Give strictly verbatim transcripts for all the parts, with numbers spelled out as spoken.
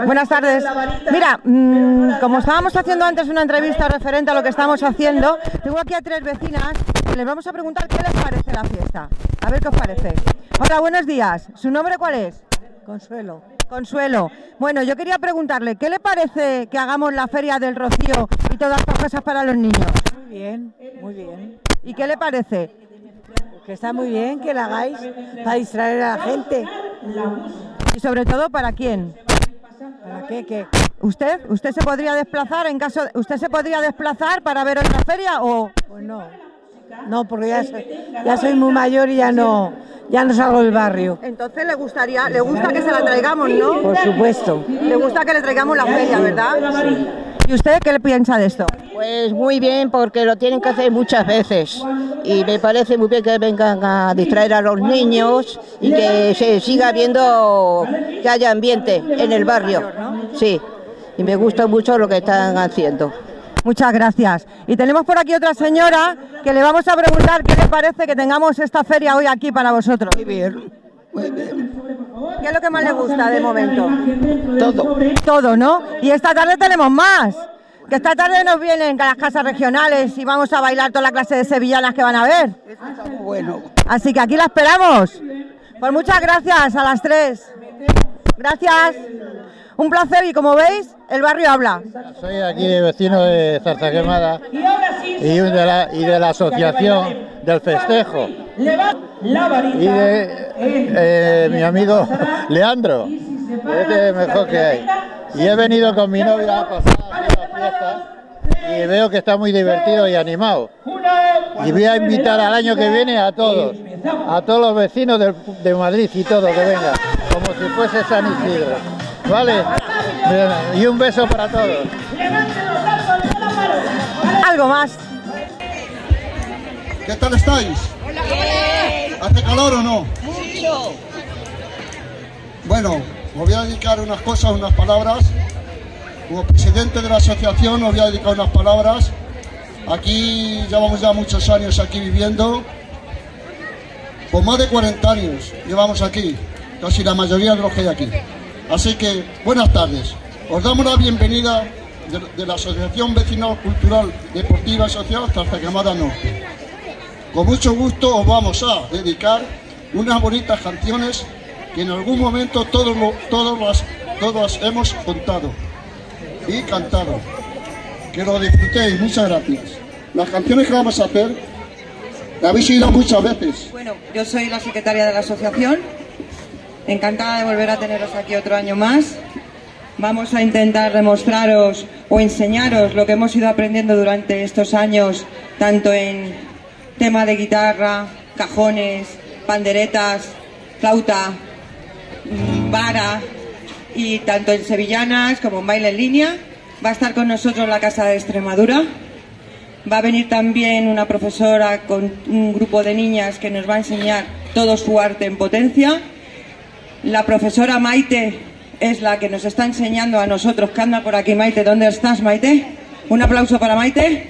Buenas tardes. Mira, mmm, como estábamos haciendo antes una entrevista referente a lo que estamos haciendo, tengo aquí a tres vecinas y les vamos a preguntar qué les parece la fiesta. A ver qué os parece. Hola, buenos días. ¿Su nombre cuál es? Consuelo. Consuelo. Bueno, yo quería preguntarle, ¿qué le parece que hagamos la Feria del Rocío y todas estas cosas para los niños? Muy bien, muy bien. ¿Y qué le parece? Que está muy bien que la hagáis para distraer a la gente. Y sobre todo, ¿para quién? ¿Para qué? ¿Qué? ¿Usted? ¿Usted se podría desplazar en caso de... ¿Usted se podría desplazar para ver otra feria o...? Pues no. No, porque ya soy, ya soy muy mayor y ya no, ya no salgo del barrio. Entonces le gustaría, le gusta que se la traigamos, ¿no? Por supuesto. Le gusta que le traigamos la feria, ¿verdad? Sí. ¿Y usted qué le piensa de esto? Pues muy bien, porque lo tienen que hacer muchas veces y me parece muy bien que vengan a distraer a los niños y que se siga viendo que haya ambiente en el barrio. Sí, y me gusta mucho lo que están haciendo. Muchas gracias. Y tenemos por aquí otra señora que le vamos a preguntar qué le parece que tengamos esta feria hoy aquí para vosotros. Muy bien, muy bien. ¿Qué es lo que más le gusta de momento? Todo. Todo, ¿no? Y esta tarde tenemos más. Que esta tarde nos vienen a las casas regionales y vamos a bailar toda la clase de sevillanas que van a ver. Bueno. Así que aquí la esperamos. Pues muchas gracias a las tres. Gracias. Un placer y como veis, el barrio habla. Soy aquí vecino de Zarzaquemada y de la, y de la asociación del festejo. Y de eh, mi amigo Leandro, este es mejor que hay. Y he venido con mi novia a pasar aquí la fiesta y veo que está muy divertido y animado. Y voy a invitar al año que viene a todos, a todos los vecinos de, de Madrid y todo que vengan, como si fuese San Isidro. ¿Vale? Y un beso para todos. Algo más. ¿Qué tal estáis? ¿Hace calor o no? Mucho. Bueno, os voy a dedicar unas cosas, unas palabras. Como presidente de la asociación os voy a dedicar unas palabras. Aquí llevamos ya muchos años aquí viviendo. Por más de cuarenta años llevamos aquí, casi la mayoría de los que hay aquí. Así que, buenas tardes. Os damos la bienvenida de, de la Asociación Vecinal Cultural Deportiva Social Zarzaquemada Norte. Con mucho gusto os vamos a dedicar unas bonitas canciones que en algún momento todos, lo, todos, las, todos hemos contado y cantado. Que lo disfrutéis. Muchas gracias. Las canciones que vamos a hacer las habéis oído muchas veces. Bueno, yo soy la secretaria de la asociación. Encantada de volver a teneros aquí otro año más. Vamos a intentar demostraros o enseñaros lo que hemos ido aprendiendo durante estos años, tanto en tema de guitarra, cajones, panderetas, flauta, vara, y tanto en sevillanas como en baile en línea. Va a estar con nosotros la Casa de Extremadura. Va a venir también una profesora con un grupo de niñas que nos va a enseñar todo su arte en potencia. La profesora Maite es la que nos está enseñando a nosotros, que anda por aquí. Maite, ¿dónde estás, Maite? Un aplauso para Maite.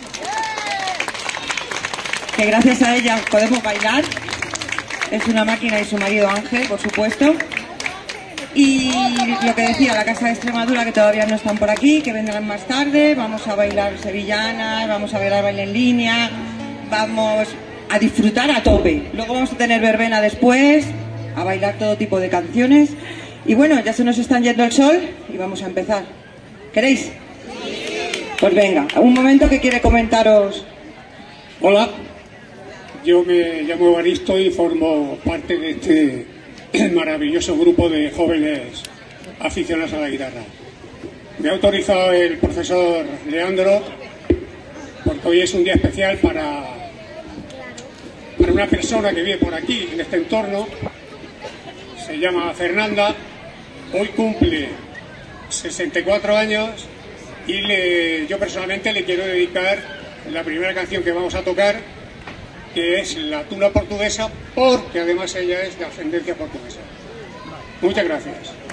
Que gracias a ella podemos bailar. Es una máquina, y su marido Ángel, por supuesto. Y lo que decía, la Casa de Extremadura, que todavía no están por aquí, que vendrán más tarde. Vamos a bailar sevillanas, vamos a bailar baile en línea, vamos a disfrutar a tope. Luego vamos a tener verbena después, a bailar todo tipo de canciones. Y bueno, ya se nos están yendo el sol y vamos a empezar. ¿Queréis? Pues venga, un momento que quiere comentaros. Hola, yo me llamo Evaristo y formo parte de este maravilloso grupo de jóvenes aficionados a la guitarra. Me ha autorizado el profesor Leandro porque hoy es un día especial para, para una persona que vive por aquí, en este entorno. Se llama Fernanda, hoy cumple sesenta y cuatro años y le, yo personalmente le quiero dedicar la primera canción que vamos a tocar, que es La Tuna Portuguesa, porque además ella es de ascendencia portuguesa. Muchas gracias.